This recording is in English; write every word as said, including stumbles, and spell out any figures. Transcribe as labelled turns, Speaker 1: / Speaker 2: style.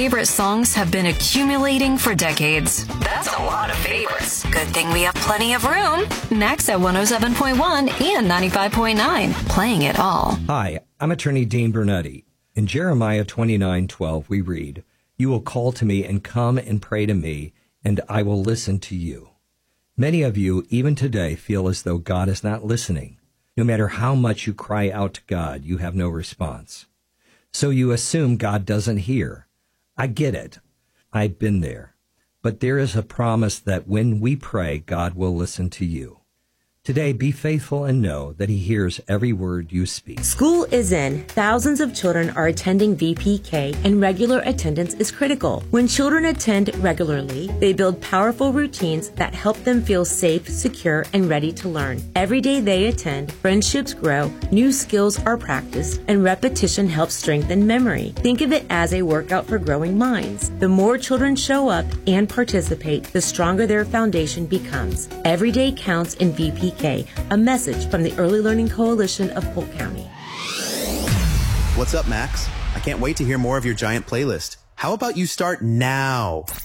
Speaker 1: favorite songs have been accumulating for decades. That's a lot of favorites. Good thing we have plenty of room. Max at one oh seven point one and ninety-five point nine, playing it all.
Speaker 2: Hi, I'm attorney Dean Bernetti. In Jeremiah twenty-nine twelve, we read, "You will call to me and come and pray to me, and I will listen to you." Many of you, even today, feel as though God is not listening. No matter how much you cry out to God, you have no response. So you assume God doesn't hear. I get it. I've been there. But there is a promise that when we pray, God will listen to you. Today, be faithful and know that he hears every word you speak.
Speaker 3: School is in. Thousands of children are attending V P K, and regular attendance is critical. When children attend regularly, they build powerful routines that help them feel safe, secure, and ready to learn. Every day they attend, friendships grow, new skills are practiced, and repetition helps strengthen memory. Think of it as a workout for growing minds. The more children show up and participate, the stronger their foundation becomes. Every day counts in V P K. A message from the Early Learning Coalition of Polk County.
Speaker 4: What's up, Max? I can't wait to hear more of your giant playlist. How about you start now?